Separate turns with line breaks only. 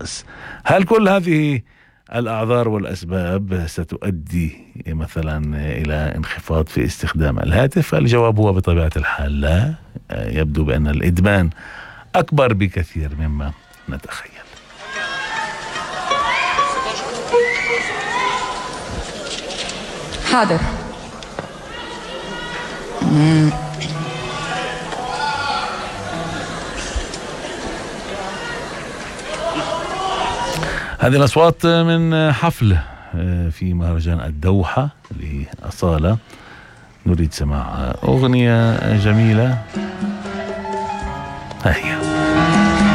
الأشخاص. هل كل هذه الأعذار والأسباب ستؤدي مثلا إلى انخفاض في استخدام الهاتف؟ الجواب هو بطبيعة الحال لا. يبدو بأن الإدمان أكبر بكثير مما نتخيل.
حاضر.
هذه الأصوات من حفل في مهرجان الدوحة لأصالة. نريد سماع أغنية جميلة. هيا.